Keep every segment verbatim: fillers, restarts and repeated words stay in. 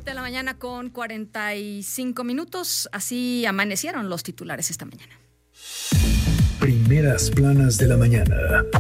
siete de la mañana con cuarenta y cinco minutos. Así amanecieron los titulares esta mañana. Primeras planas de la mañana.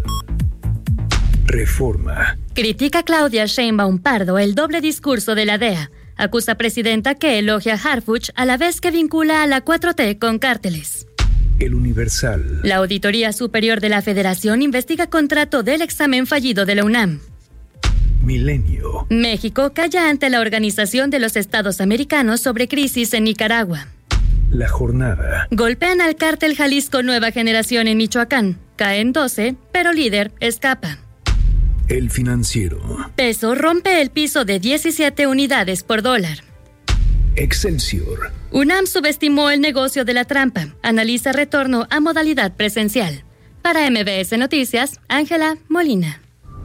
Reforma. Critica Claudia Sheinbaum Pardo el doble discurso de la D E A. Acusa a presidenta que elogia a Harfuch a la vez que vincula a la cuatro T con cárteles. El Universal. La Auditoría Superior de la Federación investiga contrato del examen fallido de la UNAM. Milenio. México calla ante la Organización de los Estados Americanos sobre crisis en Nicaragua. La Jornada. Golpean al cártel Jalisco Nueva Generación en Michoacán. Caen doce, pero líder escapa. El Financiero. Peso rompe el piso de diecisiete unidades por dólar. Excelsior. UNAM subestimó el negocio de la trampa. Analiza retorno a modalidad presencial. Para M B S Noticias, Ángela Molina.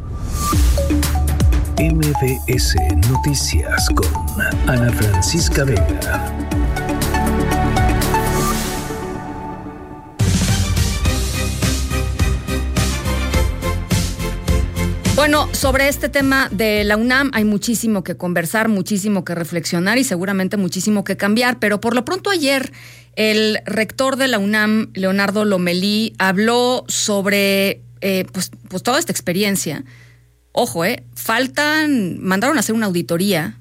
M B S Noticias con Ana Francisca Vega. Bueno, sobre este tema de la UNAM hay muchísimo que conversar, muchísimo que reflexionar y seguramente muchísimo que cambiar, pero por lo pronto ayer el rector de la UNAM, Leonardo Lomelí, habló sobre eh, pues, pues toda esta experiencia. Ojo, eh, faltan, mandaron a hacer una auditoría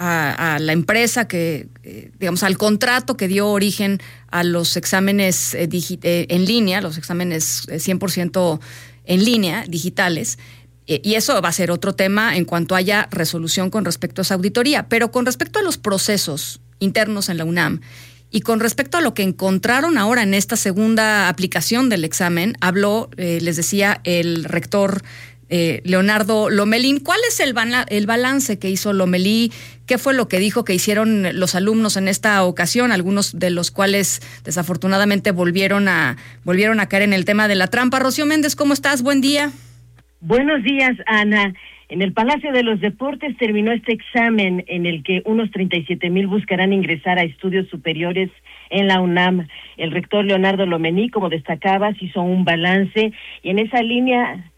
a, a la empresa que, eh, digamos, al contrato que dio origen a los exámenes eh, digi- eh, en línea, los exámenes eh, cien por ciento en línea, digitales. Y eso va a ser otro tema en cuanto haya resolución con respecto a esa auditoría. Pero con respecto a los procesos internos en la UNAM y con respecto a lo que encontraron ahora en esta segunda aplicación del examen, habló, eh, les decía, el rector eh, Leonardo Lomelí. ¿Cuál es el, bala- el balance que hizo Lomelí? ¿Qué fue lo que dijo que hicieron los alumnos en esta ocasión? Algunos de los cuales desafortunadamente volvieron a, volvieron a caer en el tema de la trampa. Rocío Méndez, ¿cómo estás? Buen día. Buenos días, Ana. En el Palacio de los Deportes terminó este examen en el que unos treinta y siete mil buscarán ingresar a estudios superiores en la UNAM. El rector Leonardo Lomelí, como destacabas, hizo un balance y en esa línea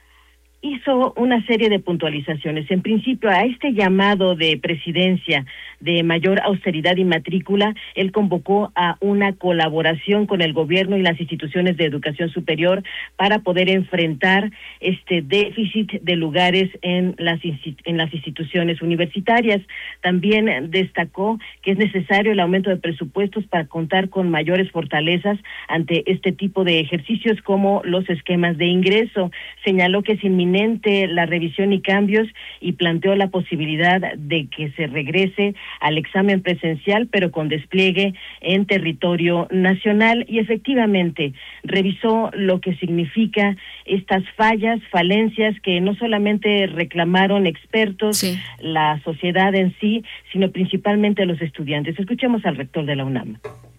hizo una serie de puntualizaciones. En principio, a este llamado de presidencia de mayor austeridad y matrícula, él convocó a una colaboración con el gobierno y las instituciones de educación superior para poder enfrentar este déficit de lugares en las en las instituciones universitarias. También destacó que es necesario el aumento de presupuestos para contar con mayores fortalezas ante este tipo de ejercicios como los esquemas de ingreso. Señaló que es inminente la revisión y cambios y planteó la posibilidad de que se regrese al examen presencial, pero con despliegue en territorio nacional, y efectivamente revisó lo que significa estas fallas, falencias que no solamente reclamaron expertos, sí, la sociedad en sí, sino principalmente los estudiantes. Escuchemos al rector de la UNAM.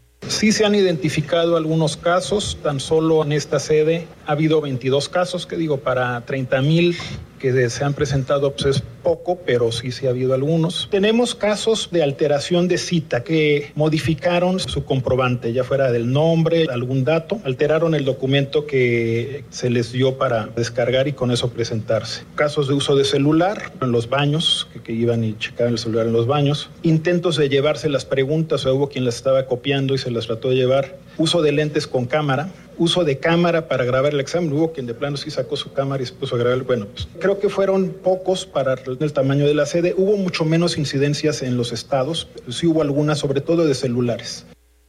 Sí se han identificado algunos casos, tan solo en esta sede ha habido veintidós casos, que digo, para treinta mil que se han presentado pues es poco, pero sí sí ha habido algunos. Tenemos casos de alteración de cita que modificaron su comprobante, ya fuera del nombre, algún dato, alteraron el documento que se les dio para descargar y con eso presentarse. Casos de uso de celular en los baños, que, que iban y checaban el celular en los baños. Intentos de llevarse las preguntas, o hubo quien las estaba copiando y se las trató de llevar. Uso de lentes con cámara. Uso de cámara para grabar el examen, hubo quien de plano sí sacó su cámara y se puso a grabar. Bueno, pues creo que fueron pocos para el tamaño de la sede. Hubo mucho menos incidencias en los estados, pero sí hubo algunas, sobre todo de celulares.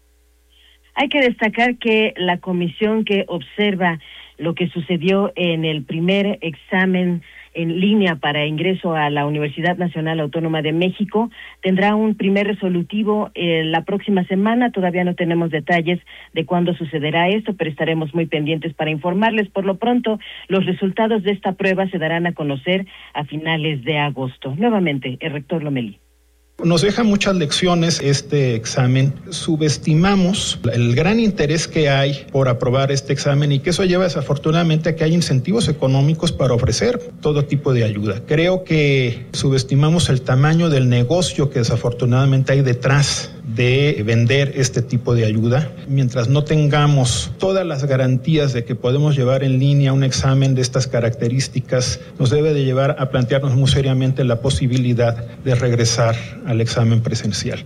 Hay que destacar que la comisión que observa lo que sucedió en el primer examen en línea para ingreso a la Universidad Nacional Autónoma de México tendrá un primer resolutivo eh, la próxima semana. Todavía no tenemos detalles de cuándo sucederá esto, pero estaremos muy pendientes para informarles. Por lo pronto, los resultados de esta prueba se darán a conocer a finales de agosto. Nuevamente, el rector Lomelí. Nos deja muchas lecciones este examen. Subestimamos el gran interés que hay por aprobar este examen y que eso lleva desafortunadamente a que hay incentivos económicos para ofrecer todo tipo de ayuda. Creo que subestimamos el tamaño del negocio que desafortunadamente hay detrás de vender este tipo de ayuda. Mientras no tengamos todas las garantías de que podemos llevar en línea un examen de estas características, nos debe de llevar a plantearnos muy seriamente la posibilidad de regresar al examen presencial.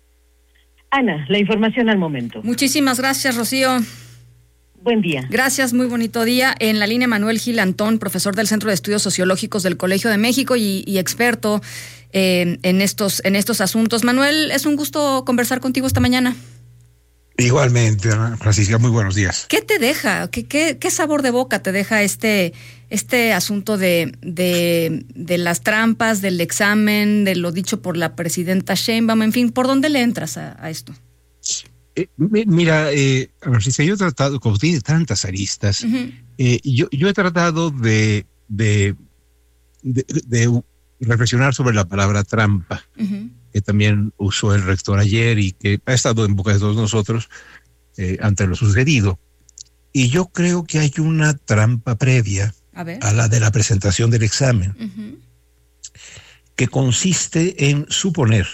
Ana, la información al momento. Muchísimas gracias, Rocío. Buen día. Gracias, muy bonito día. En la línea Manuel Gil Antón, profesor del Centro de Estudios Sociológicos del Colegio de México y, y experto eh, en estos en estos asuntos. Manuel, es un gusto conversar contigo esta mañana. Igualmente, Ana Francisca, muy buenos días. ¿Qué te deja? ¿Qué, qué, qué sabor de boca te deja este este asunto de, de, de las trampas, del examen, de lo dicho por la presidenta Sheinbaum? En fin, ¿por dónde le entras a, a esto? Eh, mira, eh, yo he tratado, como tiene tantas aristas, uh-huh. eh, yo, yo he tratado de, de, de, de reflexionar sobre la palabra trampa, uh-huh. que también usó el rector ayer y que ha estado en boca de todos nosotros eh, ante lo sucedido. Y yo creo que hay una trampa previa a, ver. a la de la presentación del examen, uh-huh. que consiste en suponer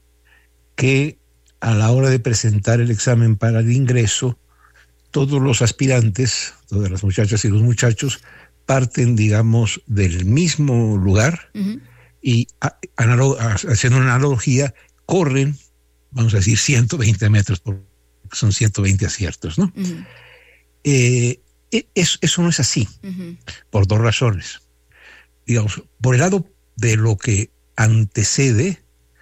que a la hora de presentar el examen para el ingreso, todos los aspirantes, todas las muchachas y los muchachos, parten, digamos, del mismo lugar uh-huh. y a, analog, haciendo una analogía, corren, vamos a decir, ciento veinte metros, porque son ciento veinte aciertos, ¿no? Uh-huh. Eh, eso, eso no es así, uh-huh. por dos razones. Digamos, por el lado de lo que antecede,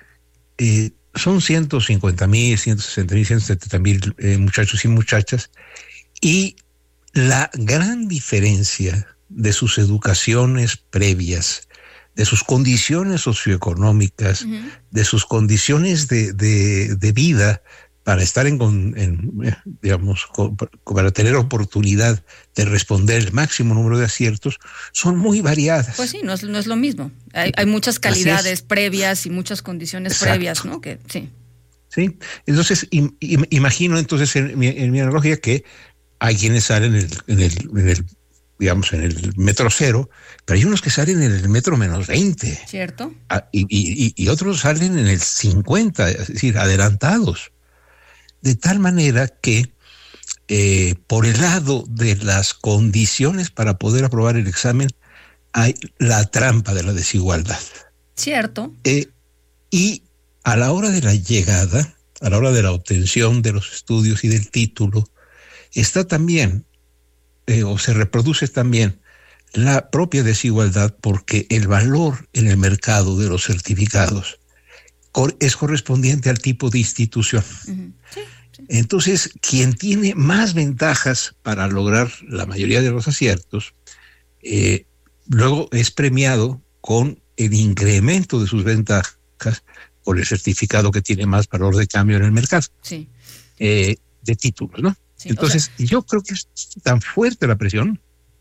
eh, son ciento cincuenta mil, ciento sesenta mil, ciento setenta mil eh, muchachos y muchachas, y la gran diferencia de sus educaciones previas, de sus condiciones socioeconómicas, uh-huh. de sus condiciones de, de, de vida para estar en, en digamos, para tener oportunidad de responder el máximo número de aciertos, son muy variadas. Pues sí, no es, no es lo mismo. Hay, hay muchas calidades previas y muchas condiciones Exacto. previas, ¿no? Que sí. Sí, entonces im, im, imagino entonces en mi, en mi analogía que hay quienes salen en el, en el, en el, digamos, en el metro cero, pero hay unos que salen en el metro menos veinte. ¿Cierto? Ah, y, y, y otros salen en el cincuenta, es decir, adelantados. De tal manera que eh, por el lado de las condiciones para poder aprobar el examen hay la trampa de la desigualdad. Cierto. Eh, y a la hora de la llegada, a la hora de la obtención de los estudios y del título, está también, eh, o se reproduce también, la propia desigualdad, porque el valor en el mercado de los certificados es correspondiente al tipo de institución. Uh-huh. Sí, sí. Entonces, quien tiene más ventajas para lograr la mayoría de los aciertos, eh, luego es premiado con el incremento de sus ventajas por el certificado que tiene más valor de cambio en el mercado. Sí. Eh, de títulos, ¿no? Sí, Entonces, o sea, yo creo que es tan fuerte la presión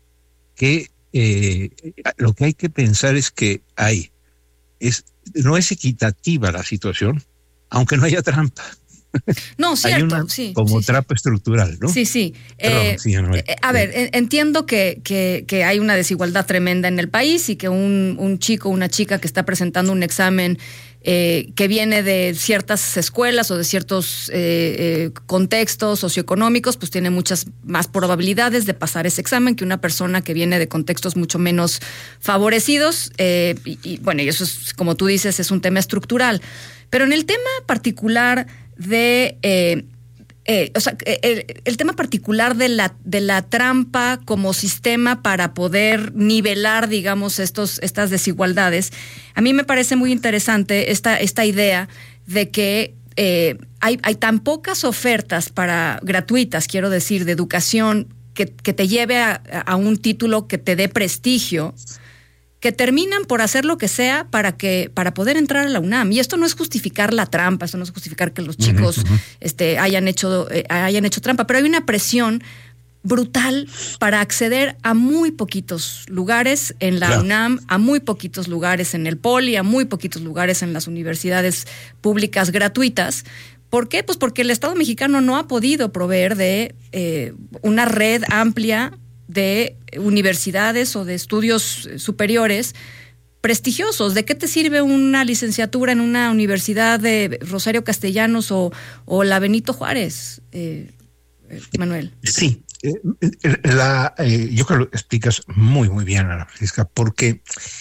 que eh, lo que hay que pensar es que hay es no es equitativa la situación, aunque no haya trampa. No, cierto, hay una sí. como sí, trampa sí. estructural, ¿no? Sí, sí. Perdón, eh, sí no, eh, a ver, eh, entiendo que, que, que hay una desigualdad tremenda en el país y que un, un chico o una chica que está presentando un examen eh, que viene de ciertas escuelas o de ciertos eh, eh, contextos socioeconómicos, pues tiene muchas más probabilidades de pasar ese examen que una persona que viene de contextos mucho menos favorecidos. Eh, y, y bueno, y eso es, como tú dices, es un tema estructural. Pero en el tema particular de eh, eh, o sea, el, el tema particular de la de la trampa como sistema para poder nivelar, digamos, estos estas desigualdades, a mí me parece muy interesante esta esta idea de que eh, hay hay tan pocas ofertas para gratuitas, quiero decir, de educación que que te lleve a, a un título que te dé prestigio, que terminan por hacer lo que sea para que para poder entrar a la UNAM. Y esto no es justificar la trampa, esto no es justificar que los chicos uh-huh, uh-huh. este, hayan hecho eh, hayan hecho trampa, pero hay una presión brutal para acceder a muy poquitos lugares en la claro. UNAM, a muy poquitos lugares en el Poli, a muy poquitos lugares en las universidades públicas gratuitas. ¿Por qué? Pues porque el Estado mexicano no ha podido proveer de eh, una red amplia de universidades o de estudios superiores prestigiosos. ¿De qué te sirve una licenciatura en una universidad de Rosario Castellanos o, o la Benito Juárez, eh, eh, Manuel? Sí, eh, la, eh, yo creo que lo explicas muy, muy bien, Ana Francisca, porque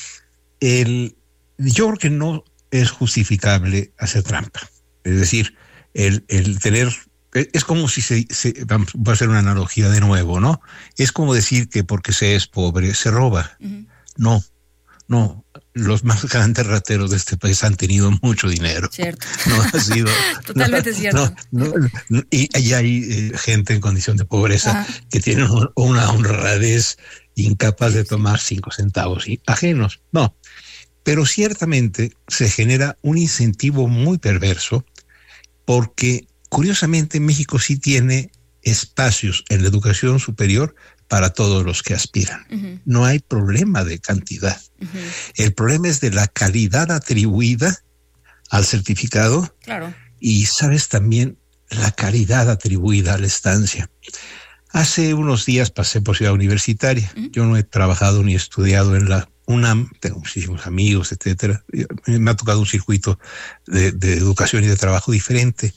el, yo creo que no es justificable hacer trampa. Es decir, el, el tener... Es como si se, se... Vamos a hacer una analogía de nuevo, ¿no? Es como decir que porque se es pobre se roba. Uh-huh. No, no. Los más grandes rateros de este país han tenido mucho dinero. Cierto. No ha sido... Totalmente no, cierto. No, no, no, y, y hay eh, gente en condición de pobreza uh-huh. que tiene un, una honradez incapaz de tomar cinco centavos y ajenos. No. Pero ciertamente se genera un incentivo muy perverso porque, curiosamente, México sí tiene espacios en la educación superior para todos los que aspiran. Uh-huh. No hay problema de cantidad. Uh-huh. El problema es de la calidad atribuida al certificado. Claro. Y, sabes, también la calidad atribuida a la estancia. Hace unos días pasé por Ciudad Universitaria. Uh-huh. Yo no he trabajado ni estudiado en la UNAM, tengo muchísimos amigos, etcétera. Me ha tocado un circuito de, de educación y de trabajo diferente.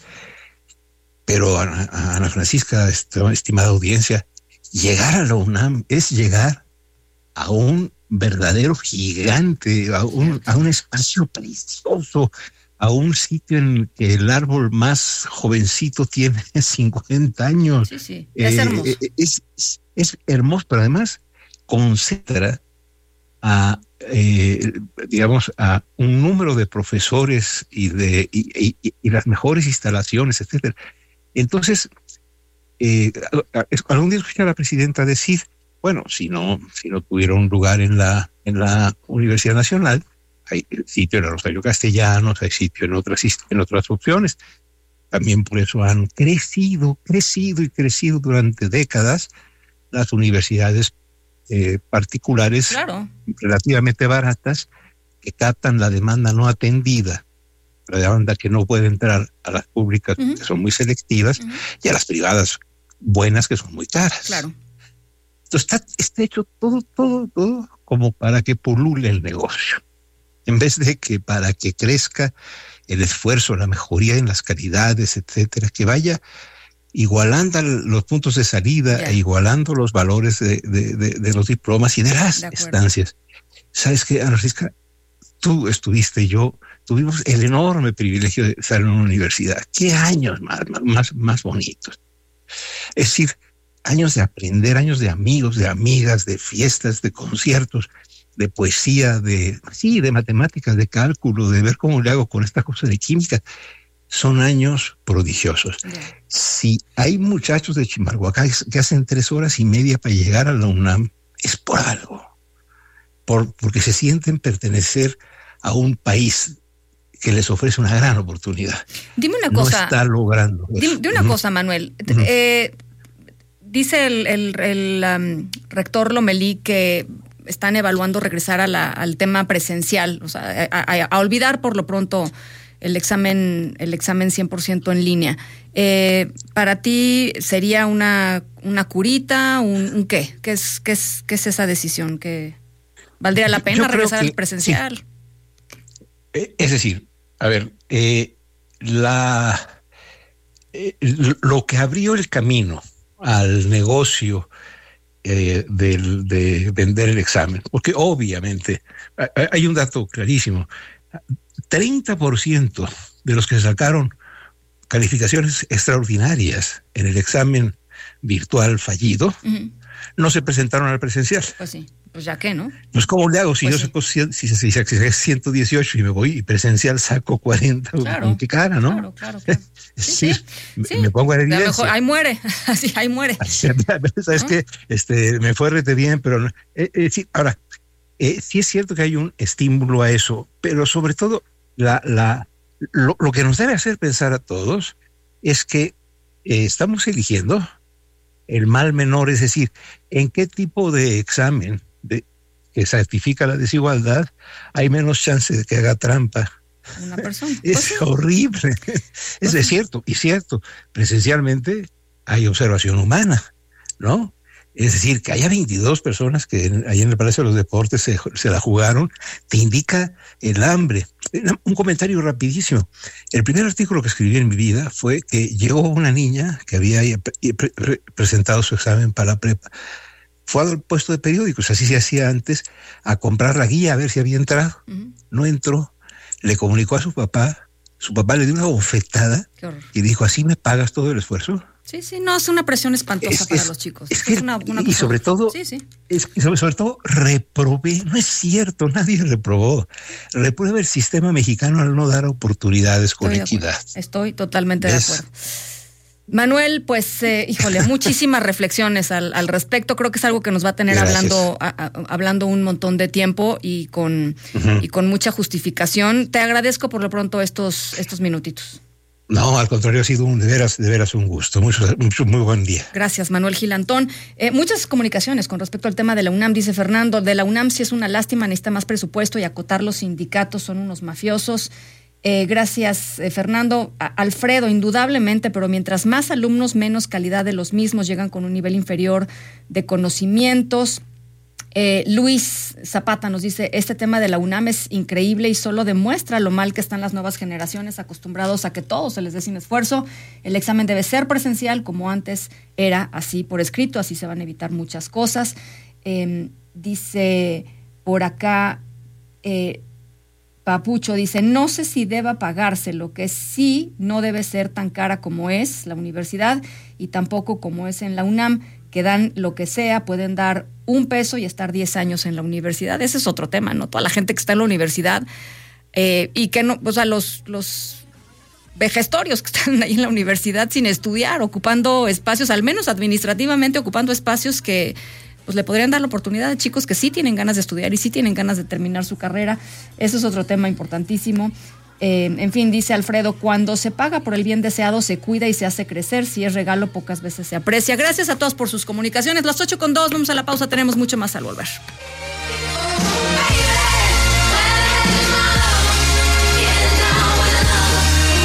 Pero Ana, Ana Francisca, estimada audiencia, llegar a la UNAM es llegar a un verdadero gigante, a un, a un espacio precioso, a un sitio en el que el árbol más jovencito tiene cincuenta años. Sí, sí, es eh, hermoso. Es, es, es hermoso, pero además concentra a, eh, digamos, a un número de profesores y de y, y, y las mejores instalaciones, etcétera. Entonces, eh, algún día escuché a la presidenta decir, bueno, si no, si no tuviera un lugar en la, en la Universidad Nacional, hay sitio en el Rosario Castellanos, hay sitio en otras, en otras opciones. También por eso han crecido, crecido y crecido durante décadas las universidades eh, particulares, claro, relativamente baratas, que captan la demanda no atendida, la demanda que no puede entrar a las públicas, uh-huh, que son muy selectivas, uh-huh, y a las privadas buenas, que son muy caras. Claro. Entonces está, está hecho todo, todo, todo como para que pulule el negocio, en vez de que para que crezca el esfuerzo, la mejoría en las calidades, etcétera, que vaya igualando los puntos de salida, yeah, e igualando los valores de, de, de, de los diplomas y de las de estancias. ¿Sabes qué, Ana Francisca? Tú estuviste y yo tuvimos el enorme privilegio de estar en una universidad. ¿Qué años más, más, más bonitos? Es decir, años de aprender, años de amigos, de amigas, de fiestas, de conciertos, de poesía, de sí, de matemáticas, de cálculo, de ver cómo le hago con esta cosa de química. Son años prodigiosos. Yeah. Si hay muchachos de Chimalhuacán que hacen tres horas y media para llegar a la UNAM, es por algo. Por, porque se sienten pertenecer a un país que les ofrece una gran oportunidad. Dime una cosa. No está logrando. Dime, dime una uh-huh. cosa, Manuel. Uh-huh. Eh, dice el, el, el um, rector Lomelí que están evaluando regresar a la, al tema presencial, o sea, a, a, a olvidar por lo pronto el examen, el examen cien por ciento en línea. Eh, ¿Para ti sería una, una curita, un, un qué? ¿Qué es, qué es, qué es esa decisión? ¿Que valdría la pena regresar al presencial? Sí. Es decir, a ver, eh, la, eh, lo que abrió el camino al negocio eh, del, de vender el examen, porque obviamente hay un dato clarísimo, treinta por ciento de los que sacaron calificaciones extraordinarias en el examen virtual fallido, uh-huh, no se presentaron al presencial. Pues sí. Pues ya que, ¿no? Pues ¿cómo le hago? Si pues yo saco sí. si, si, si, si ciento dieciocho y me voy y presencial saco cuarenta, claro, ¿con qué cara, no? Claro, claro, claro. Sí, sí, me, sí. me pongo a evidencia. Mejor, ahí muere, así, ahí muere. ¿Sabes ¿no? qué? Este, me fue rete bien, pero... Eh, eh, sí, ahora, eh, sí es cierto que hay un estímulo a eso, pero sobre todo la, la, lo, lo que nos debe hacer pensar a todos es que eh, estamos eligiendo el mal menor, es decir, en qué tipo de examen de, que certifica la desigualdad hay menos chance de que haga trampa. Una persona. Es pues sí. horrible. Es de cierto, y cierto, presencialmente hay observación humana, ¿no? Es decir, que haya veintidós personas que en, ahí en el Palacio de los Deportes se, se la jugaron, te indica el hambre. Un comentario rapidísimo. El primer artículo que escribí en mi vida fue que llegó una niña que había pre- pre- presentado su examen para la prepa. Fue al puesto de periódicos, así se hacía antes, a comprar la guía a ver si había entrado. Uh-huh. No entró, le comunicó a su papá, su papá le dio una bofetada y dijo, ¿así me pagas todo el esfuerzo? Sí, sí, no, es una presión espantosa es, para es, los chicos. Es que, es una, una y sobre todo, sí, sí. Es, y sobre, sobre todo, reprobé. No es cierto, nadie reprobó. Reprueba el sistema mexicano al no dar oportunidades con Estoy equidad. Estoy totalmente ¿Ves? de acuerdo. Manuel, pues, eh, híjole, muchísimas reflexiones al, al respecto. Creo que es algo que nos va a tener Gracias. hablando a, a, hablando un montón de tiempo y con, uh-huh. y con mucha justificación. Te agradezco por lo pronto estos, estos minutitos. No, al contrario, ha sido un, de veras, de veras un gusto. Mucho, mucho, muy buen día. Gracias, Manuel Gilantón. Eh, muchas comunicaciones con respecto al tema de la UNAM, dice Fernando. De la UNAM sí es una lástima, necesita más presupuesto y acotar los sindicatos, son unos mafiosos. Eh, gracias, eh, Fernando. A- Alfredo, indudablemente, pero mientras más alumnos, menos calidad de los mismos, llegan con un nivel inferior de conocimientos. Eh, Luis Zapata nos dice, este tema de la UNAM es increíble y solo demuestra lo mal que están las nuevas generaciones acostumbrados a que todo se les dé sin esfuerzo. El examen debe ser presencial como antes era, así por escrito, así se van a evitar muchas cosas. Eh, dice por acá, eh, Papucho dice, no sé si deba pagarse, lo que sí no debe ser tan cara como es la universidad y tampoco como es en la UNAM, que dan lo que sea, pueden dar un peso y estar diez años en la universidad. Ese es otro tema, ¿no? Toda la gente que está en la universidad eh, y que no, o sea, los, los vejestorios que están ahí en la universidad sin estudiar, ocupando espacios, al menos administrativamente, ocupando espacios que pues le podrían dar la oportunidad a chicos que sí tienen ganas de estudiar y sí tienen ganas de terminar su carrera. Eso es otro tema importantísimo. Eh, en fin, dice Alfredo, cuando se paga por el bien deseado se cuida y se hace crecer, si es regalo pocas veces se aprecia. Gracias a todos por sus comunicaciones. Las ocho con dos, vamos a la pausa, tenemos mucho más al volver.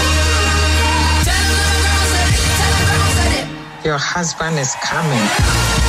Your husband is coming.